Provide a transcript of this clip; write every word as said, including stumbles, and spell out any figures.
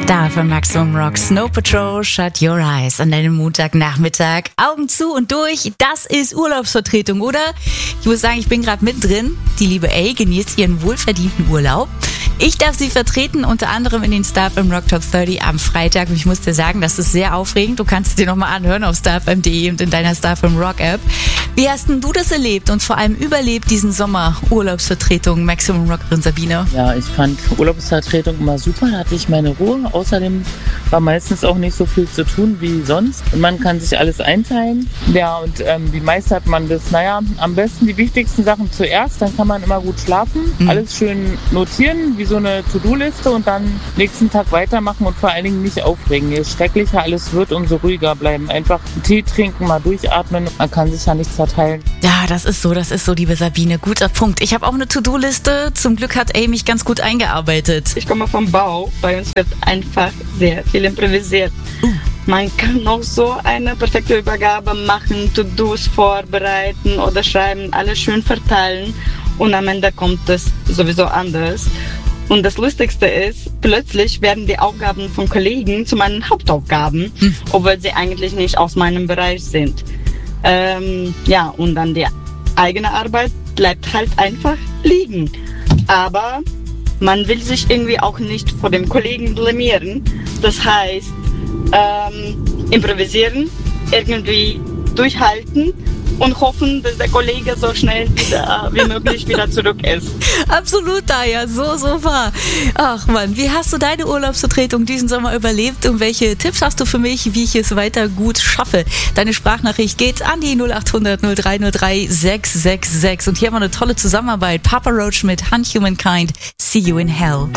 Star von Maximum Rock, Snow Patrol, Shut Your Eyes an deinem Montagnachmittag. Augen zu und durch, das ist Urlaubsvertretung, oder? Ich muss sagen, ich bin gerade mittendrin. Die liebe A genießt ihren wohlverdienten Urlaub. Ich darf sie vertreten, unter anderem in den Star F M Rock Top dreißig am Freitag. Und ich muss dir sagen, das ist sehr aufregend. Du kannst es dir nochmal anhören auf star f m punkt d e und in deiner Star F M Rock App. Wie hast denn du das erlebt und vor allem überlebt diesen Sommer Urlaubsvertretung Maximum Rockerin Sabine? Ja, ich fand Urlaubsvertretung immer super. Da hatte ich meine Ruhe. Außerdem war meistens auch nicht so viel zu tun wie sonst. Und man kann sich alles einteilen. Ja, und ähm, wie meistert man das? Naja, am besten die wichtigsten Sachen zuerst. Dann kann man immer gut schlafen. Mhm. Alles schön notieren, wie so eine To-Do-Liste und dann nächsten Tag weitermachen und vor allen Dingen nicht aufregen. Je schrecklicher alles wird, umso ruhiger bleiben. Einfach einen Tee trinken, mal durchatmen. Man kann sich ja nichts verteilen. Ja, das ist so, das ist so, liebe Sabine. Guter Punkt. Ich habe auch eine To-Do-Liste. Zum Glück hat Amy mich ganz gut eingearbeitet. Ich komme vom Bau. Bei uns wird einfach sehr viel improvisiert. Uh. Man kann auch so eine perfekte Übergabe machen, To-Dos vorbereiten oder schreiben, alles schön verteilen und am Ende kommt es sowieso anders. Und das Lustigste ist, plötzlich werden die Aufgaben von Kollegen zu meinen Hauptaufgaben, hm. obwohl sie eigentlich nicht aus meinem Bereich sind. Ähm, ja, und dann die eigene Arbeit bleibt halt einfach liegen. Aber man will sich irgendwie auch nicht vor dem Kollegen blamieren. Das heißt, ähm, improvisieren, irgendwie durchhalten und hoffen, dass der Kollege so schnell wieder, wie möglich wieder zurück ist. Absolut, Daya, so, so wahr. Ach Mann, wie hast du deine Urlaubsvertretung diesen Sommer überlebt und welche Tipps hast du für mich, wie ich es weiter gut schaffe? Deine Sprachnachricht geht an die null acht hundert null drei null drei sechs sechs sechs und hier haben wir eine tolle Zusammenarbeit. Papa Roach mit Hunt Humankind, See You in Hell.